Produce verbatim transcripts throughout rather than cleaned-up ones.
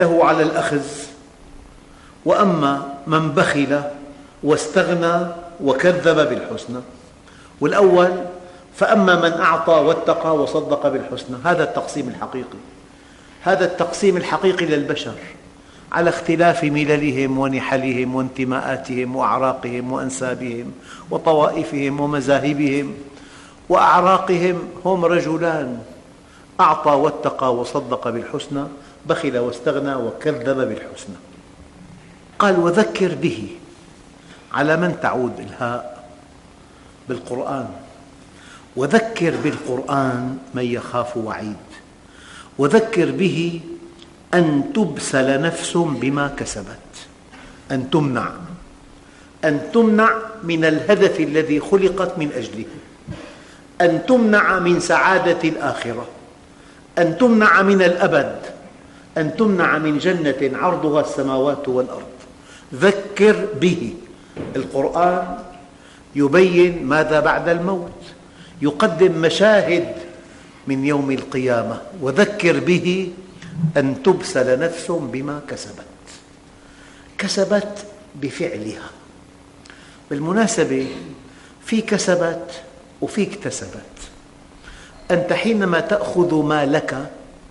له على الأخذ، وأما من بخل واستغنى وكذب بالحسنى. والأول فأما من أعطى واتقى وصدق بالحسنى، هذا التقسيم الحقيقي، هذا التقسيم الحقيقي للبشر على اختلاف مللهم ونحلهم وانتماءاتهم وأعراقهم وأنسابهم وطوائفهم ومذاهبهم وأعراقهم. هم رجلان: أعطى واتقى وصدق بالحسنى، بخل واستغنى وكذب بالحسنى. قال: وذكر به. على من تعود الهاء؟ بالقرآن. وذكر بالقرآن من يخاف وعيد. وذكر به أن تبسل نفس بما كسبت، أن تمنع أن تمنع من الهدف الذي خلقت من أجله، أن تمنع من سعادة الآخرة، أن تمنع من الأبد، أن تمنع من جنة عرضها السماوات والأرض. ذكر به. القرآن يبين ماذا بعد الموت، يقدم مشاهد من يوم القيامة. وذكر به أن تبسل نفس بما كسبت. كسبت بفعلها. بالمناسبة في كسبت وفي اكتسبت. أنت حينما تأخذ ما لك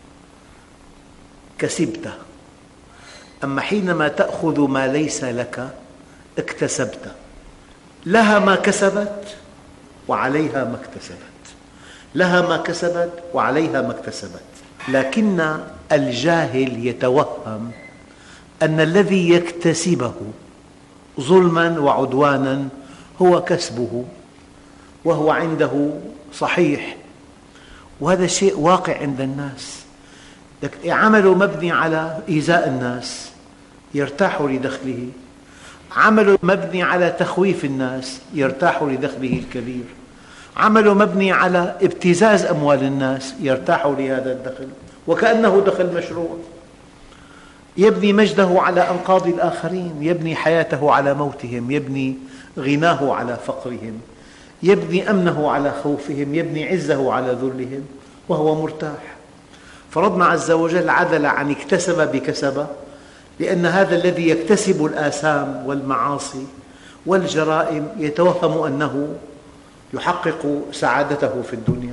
كسبت، أما حينما تأخذ ما ليس لك اكتسبت. لها ما كسبت وعليها ما اكتسبت، لها ما كسبت وعليها ما اكتسبت. لكن الجاهل يتوهم أن الذي يكتسبه ظلما وعدوانا هو كسبه، وهو عنده صحيح، وهذا شيء واقع عند الناس. عمله مبني على إيذاء الناس يرتاح لدخله، عمله مبني على تخويف الناس يرتاح لدخله الكبير، عمله مبني على ابتزاز أموال الناس يرتاح لهذا الدخل، وكأنه دخل مشروع. يبني مجده على أنقاض الآخرين، يبني حياته على موتهم، يبني غناه على فقرهم، يبني أمنه على خوفهم، يبني عزه على ذلهم، وهو مرتاح. فربنا عز وجل عدل عن اكتسب بكسب، لأن هذا الذي يكتسب الآثام والمعاصي والجرائم يتوهم أنه يحقق سعادته في الدنيا.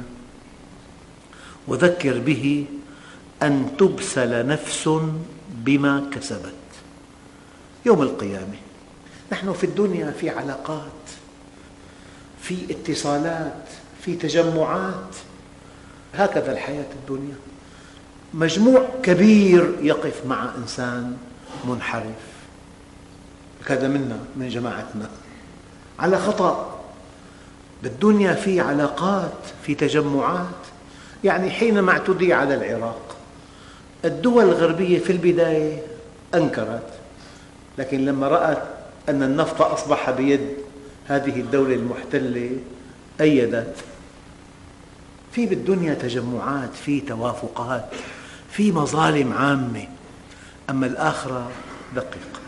وذكر به أن تبسل نفس بما كسبت يوم القيامة. نحن في الدنيا في علاقات، في اتصالات، في تجمعات، هكذا الحياة الدنيا. مجموع كبير يقف مع إنسان منحرف، هذا منا من جماعتنا على خطأ. بالدنيا في علاقات، في تجمعات. يعني حينما اعتدي على العراق، الدول الغربية في البداية أنكرت، لكن لما رأت أن النفط أصبح بيد هذه الدولة المحتلة أيدت. في بالدنيا تجمعات، في توافقات، في مظالم عامة. أما الآخرة دقيقة.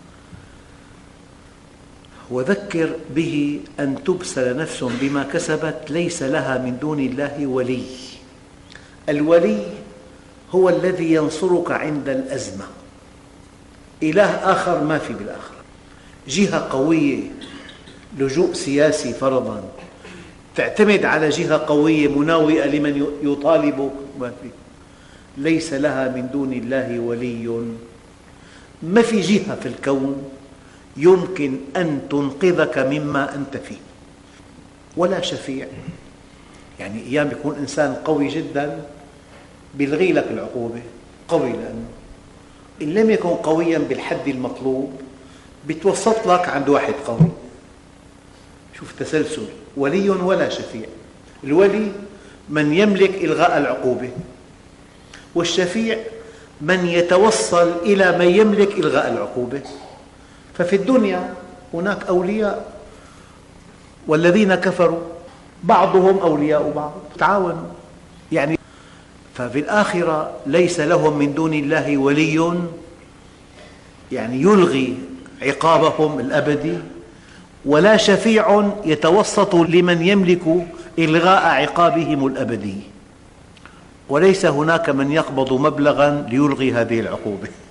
وذكر به أن تبسل نفس بما كسبت ليس لها من دون الله ولي. الولي هو الذي ينصرك عند الأزمة. إله آخر ما في بالآخرة. جهة قوية، لجوء سياسي فرضاً، تعتمد على جهة قوية مناوئة لمن يطالبك، ما في. ليس لها من دون الله ولي. ما في جهة في الكون يمكن أن تنقذك مما أنت فيه، ولا شفيع. يعني أيام يكون إنسان قوي جدا بيلغي لك العقوبة، قوي، لأنه إن لم يكن قويا بالحد المطلوب بيتوسط لك عند واحد قوي. شوف تسلسل، ولي ولا شفيع. الولي من يملك إلغاء العقوبة، والشفيع من يتوصل إلى من يملك إلغاء العقوبة. ففي الدنيا هناك أولياء، والذين كفروا بعضهم أولياء بعض، تعاونوا. يعني ففي الآخرة ليس لهم من دون الله ولي، يعني يلغي عقابهم الأبدي، ولا شفيع يتوسط لمن يملك إلغاء عقابهم الأبدي. وليس هناك من يقبض مبلغا ليلغي هذه العقوبة.